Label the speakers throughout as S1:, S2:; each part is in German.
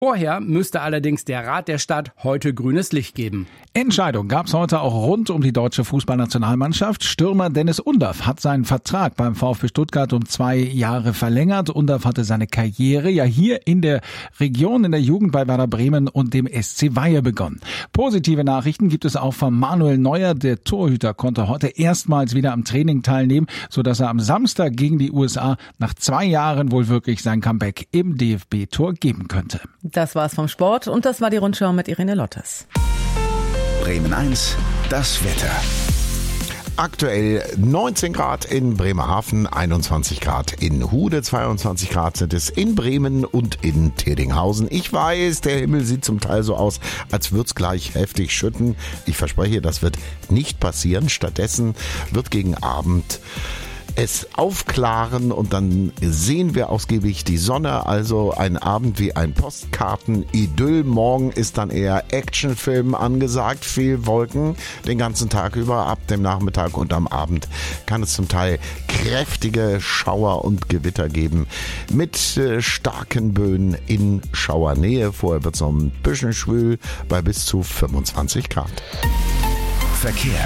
S1: Vorher müsste allerdings der Rat der Stadt heute grünes Licht geben.
S2: Entscheidung gab es heute auch rund um die deutsche Fußballnationalmannschaft. Stürmer Dennis Undaff hat seinen Vertrag beim VfB Stuttgart um 2 Jahre verlängert. Undaff hatte seine Karriere ja hier in der Region, in der Jugend bei Werder Bremen und dem SC Weihe begonnen. Positive Nachrichten gibt es auch von Manuel Neuer. Der Torhüter konnte heute erstmals wieder am Training teilnehmen, sodass er am Samstag gegen die USA nach 2 Jahren wohl wirklich sein Comeback im DFB-Tor geben könnte.
S3: Das war's vom Sport und das war die Rundschau mit Irene Lottes.
S4: Bremen 1, das Wetter.
S5: Aktuell 19 Grad in Bremerhaven, 21 Grad in Hude, 22 Grad sind es in Bremen und in Tedinghausen. Ich weiß, der Himmel sieht zum Teil so aus, als würde es gleich heftig schütten. Ich verspreche, das wird nicht passieren. Stattdessen wird gegen Abend es aufklaren und dann sehen wir ausgiebig die Sonne, also ein Abend wie ein Postkarten-Idyll. Morgen ist dann eher Actionfilm angesagt, viel Wolken den ganzen Tag über. Ab dem Nachmittag und am Abend kann es zum Teil kräftige Schauer und Gewitter geben mit starken Böen in Schauernähe. Vorher wird es noch ein bisschen schwül bei bis zu 25 Grad.
S4: Verkehr.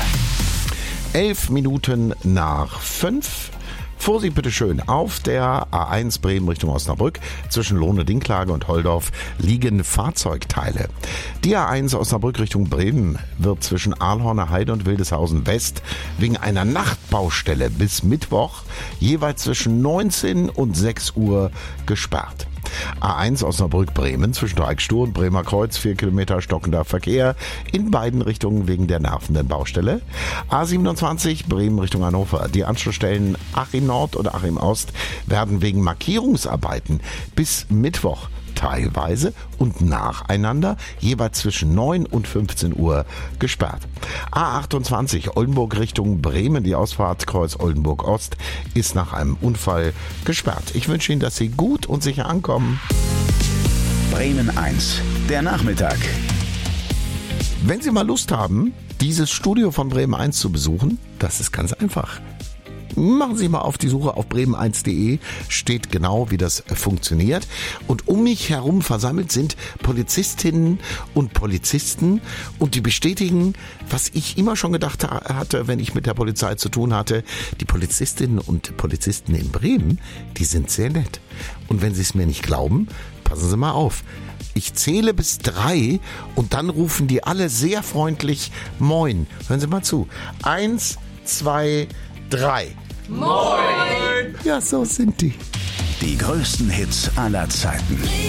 S5: 11 Minuten nach 5. Vorsicht bitte schön, auf der A1 Bremen Richtung Osnabrück zwischen Lohne-Dinklage und Holdorf liegen Fahrzeugteile. Die A1 Osnabrück Richtung Bremen wird zwischen Ahlhorner Heide und Wildeshausen West wegen einer Nachtbaustelle bis Mittwoch jeweils zwischen 19 und 6 Uhr gesperrt. A1 Osnabrück-Bremen zwischen Dreigstur und Bremer Kreuz 4 Kilometer stockender Verkehr in beiden Richtungen wegen der nervenden Baustelle. A27 Bremen Richtung Hannover. Die Anschlussstellen Achim Nord und Achim Ost werden wegen Markierungsarbeiten bis Mittwoch teilweise und nacheinander jeweils zwischen 9 und 15 Uhr gesperrt. A28 Oldenburg Richtung Bremen, die Ausfahrt Kreuz Oldenburg Ost, ist nach einem Unfall gesperrt. Ich wünsche Ihnen, dass Sie gut und sicher ankommen.
S4: Bremen 1, der Nachmittag.
S5: Wenn Sie mal Lust haben, dieses Studio von Bremen 1 zu besuchen, das ist ganz einfach. Machen Sie mal auf die Suche auf bremen1.de, steht genau, wie das funktioniert. Und um mich herum versammelt sind Polizistinnen und Polizisten und die bestätigen, was ich immer schon gedacht hatte, wenn ich mit der Polizei zu tun hatte. Die Polizistinnen und Polizisten in Bremen, die sind sehr nett. Und wenn Sie es mir nicht glauben, passen Sie mal auf. Ich zähle bis 3 und dann rufen die alle sehr freundlich Moin. Hören Sie mal zu. 1, 2, 3.
S6: Moin!
S5: Ja, so sind die.
S4: Die größten Hits aller Zeiten.